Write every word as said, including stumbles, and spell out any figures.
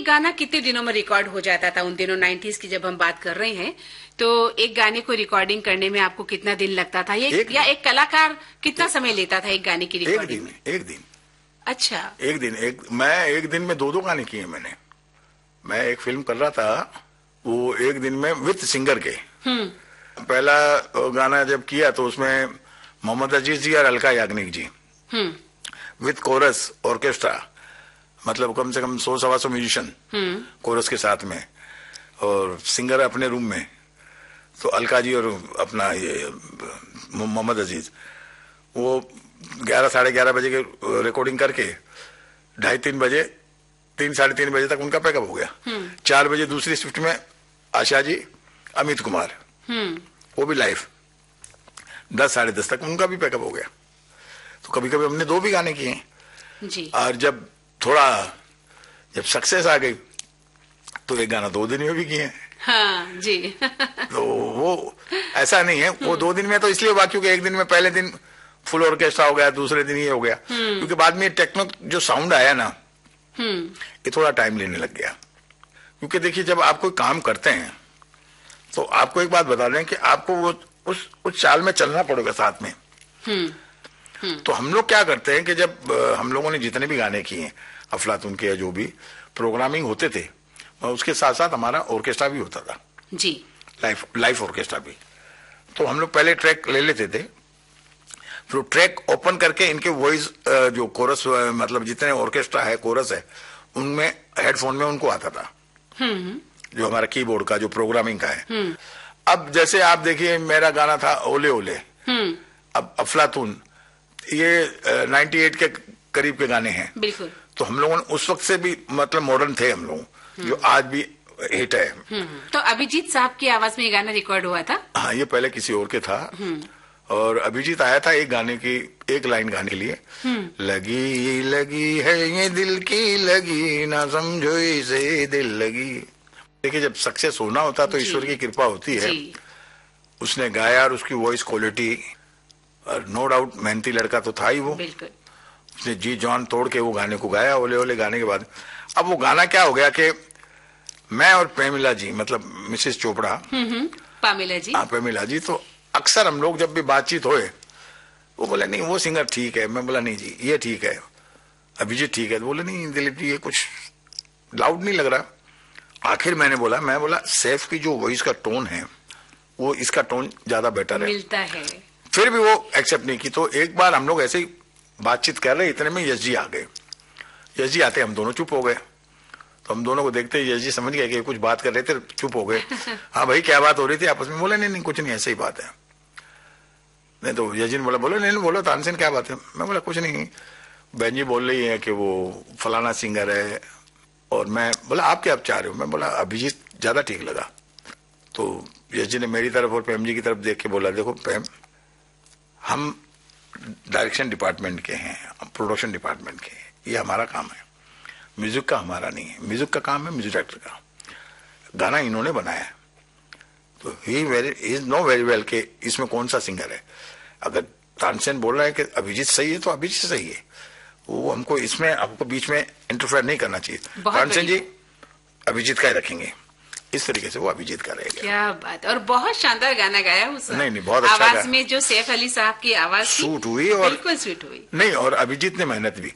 गाना कितने दिनों में रिकॉर्ड हो जाता था उन दिनों? नाइन्टीज की जब हम बात कर रहे हैं तो एक गाने को रिकॉर्डिंग करने में आपको कितना दिन लगता था? ये एक या एक कलाकार कितना समय लेता था एक गाने की रिकॉर्डिंग में? एक दिन। अच्छा, एक दिन। एक मैं एक दिन में दो दो गाने किए मैंने। मैं एक फिल्म कर रहा था, वो एक दिन में विद सिंगर के। पहला गाना जब किया तो उसमें मोहम्मद अजीज जी और अलका याग्निक जी विद कोरस ऑर्केस्ट्रा, मतलब कम से कम सौ सवा सौ म्यूजिशियन कोरस के साथ में, और सिंगर अपने रूम में। तो अलका जी और अपना ये मोहम्मद अजीज वो ग्यारह साढ़े ग्यारह बजे के रिकॉर्डिंग करके ढाई तीन बजे तीन साढ़े तीन बजे तक उनका पैकअप हो गया। चार बजे दूसरी शिफ्ट में आशा जी, अमित कुमार, वो भी लाइव। दस साढ़े दस तक उनका भी पैकअप हो गया। तो कभी कभी हमने दो भी गाने किए जी। और जब थोड़ा जब सक्सेस आ गई तो एक गाना दो दिन में भी किए। हाँ जी। तो वो ऐसा नहीं है, वो दो दिन में तो इसलिए हुआ क्योंकि एक दिन में पहले दिन फुल ऑर्केस्ट्रा हो गया, दूसरे दिन ये हो गया, क्योंकि बाद में टेक्नो जो साउंड आया ना, ये थोड़ा टाइम लेने लग गया। क्योंकि देखिए जब आप कोई काम करते हैं तो आपको एक बात बता दें कि आपको वो उस उस चाल में चलना पड़ेगा साथ में। तो हम लोग क्या करते हैं कि जब हम लोगों ने जितने भी गाने किए, अफलातून के जो भी प्रोग्रामिंग होते थे, उसके साथ साथ हमारा ऑर्केस्ट्रा भी होता था जी, लाइव लाइव ऑर्केस्ट्रा भी। तो हम लोग पहले ट्रैक ले लेते थे, फिर ट्रैक ओपन करके इनके वॉइस जो कोरस, मतलब जितने ऑर्केस्ट्रा है कोरस है, उनमें हेडफोन में उनको आता था जो हमारा कीबोर्ड का जो प्रोग्रामिंग का है। अब जैसे आप देखिए मेरा गाना था ओले ओले, अब अफलातून ये अट्ठानवे के करीब के गाने हैं। बिल्कुल। तो हम लोगों ने उस वक्त से भी मतलब मॉडर्न थे हम लोग, जो आज भी हिट है। तो अभिजीत साहब की आवाज में ये गाना रिकॉर्ड हुआ था? हाँ, ये पहले किसी और के था, और अभिजीत आया था एक गाने की एक लाइन गाने के लिए, लगी लगी है ये दिल की लगी, ना समझो इसे दिल लगी। देखिए जब सक्सेस होना होता तो ईश्वर की कृपा होती है। उसने गाया और उसकी वॉइस क्वालिटी, और नो डाउट मेहनती लड़का तो था ही वो। बिल्कुल। उसने जी जान तोड़ के वो गाने को गाया। ओले ओले गाने के बाद अब वो गाना क्या हो गया कि मैं और प्रेमिला जी, मतलब मिसेस चोपड़ा, पामिला जी, हाँ प्रेमिला जी, तो अक्सर हम लोग जब भी बातचीत होए, वो बोले नहीं वो सिंगर ठीक है। मैं बोला नहीं जी ये ठीक है, अभिजीत ठीक है। तो बोले नहीं दिलीप जी ये कुछ लाउड नहीं लग रहा। आखिर मैंने बोला मैं बोला सैफ की जो वॉइस का टोन है वो इसका टोन ज्यादा बेटर है, मिलता है। फिर भी वो एक्सेप्ट नहीं की। तो एक बार हम लोग ऐसे ही बातचीत कर रहे, इतने में यश जी आ गए। यश जी आते हम दोनों चुप हो गए। तो हम दोनों को देखते यश जी समझ गए कि कुछ बात कर रहे थे, चुप हो गए। हाँ भाई क्या बात हो रही थी आपस में? बोले नहीं नहीं कुछ नहीं, ऐसे ही बात है। नहीं तो यश जी ने बोला बोलो नहीं नहीं बोलो तानसेन क्या बात है? मैं बोला कुछ नहीं, बहन जी बोल रही है कि वो फलाना सिंगर है। और मैं बोला आप क्या आप चाह रहे हो? मैं बोला अभिजीत ज्यादा ठीक लगा। तो यश जी ने मेरी तरफ और प्रेम जी की तरफ देख के बोला देखो प्रेम, हम डायरेक्शन डिपार्टमेंट के हैं, हम प्रोडक्शन डिपार्टमेंट के हैं, ये हमारा काम है, म्यूजिक का हमारा नहीं है। म्यूजिक का काम है म्यूजिक डायरेक्टर का। गाना इन्होंने बनाया है तो ही very is know very well कि इसमें कौन सा सिंगर है। अगर तानसेन बोल रहा है कि अभिजीत सही है तो अभिजीत सही है, वो हमको इसमें आपको बीच में इंटरफेयर नहीं करना चाहिए। तानसेन जी अभिजीत का ही रखेंगे, इस तरीके से वो अभिजीत का रहेगा। क्या बात। और बहुत शानदार गाना गाया उस नहीं नहीं बहुत अच्छा आवाज में, जो सैफ अली साहब की आवाज सूट हुई और बिल्कुल सूट हुई। नहीं, और अभिजीत ने मेहनत भी